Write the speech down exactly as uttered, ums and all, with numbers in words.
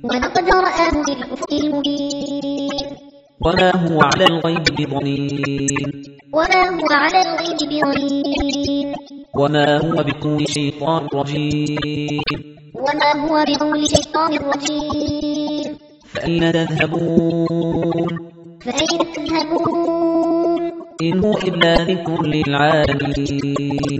ولقد رآه بالأفق المبين وما هو على الغيب بضنين وما هو على الغيب بضنين وما هو بقول شيطان رجيم وما هو بقول شيطان رجيم فأين تذهبون فأين تذهبون إن هو إلا ذكر للعالمين